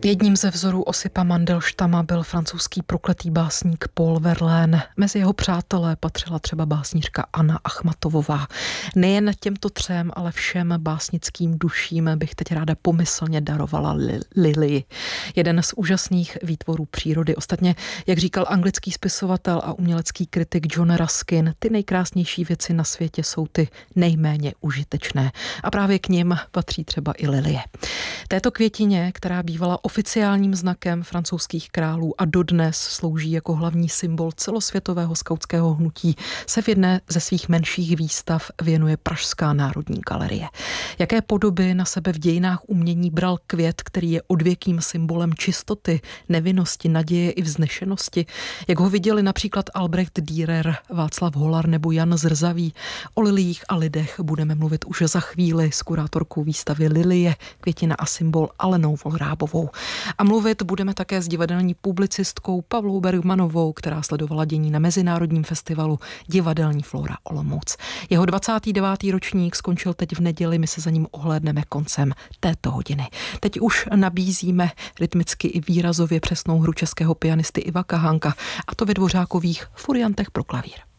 Jedním ze vzorů Osipa Mandelštama byl francouzský prokletý básník Paul Verlaine. Mezi jeho přátelé patřila třeba básnířka Anna Achmatovová. Nejen těmto třem, ale všem básnickým duším bych teď ráda pomyslně darovala Lily. Jeden z úžasných výtvorů přírody. Ostatně, jak říkal anglický spisovatel a umělecký kritik John Ruskin, ty nejkrásnější věci na světě jsou ty nejméně užitečné. A právě k nim patří třeba i lilie. Této květině, která bývala oficiálním znakem francouzských králů a dodnes slouží jako hlavní symbol celosvětového skautského hnutí, se v jedné ze svých menších výstav věnuje Pražská národní galerie. Jaké podoby na sebe v dějinách umění bral květ, který je odvěkým symbolem čistoty, nevinnosti, naděje i vznešenosti, jak ho viděli například Albrecht Dürer, Václav Hollar nebo Jan Zrzavý. O liliích a lidech budeme mluvit už za chvíli s kurátorkou výstavy Lilie, květina a symbol Alenou Volrábovou. A mluvit budeme také s divadelní publicistkou Pavlou Bergmanovou, která sledovala dění na Mezinárodním festivalu Divadelní Flóra Olomouc. Jeho 29. ročník skončil teď v neděli, my se za ním ohlédneme koncem této hodiny. Teď už nabízíme rytmicky i výrazově přesnou hru českého pianisty Iva Kahánka, a to ve Dvořákových Furiantech pro klavír.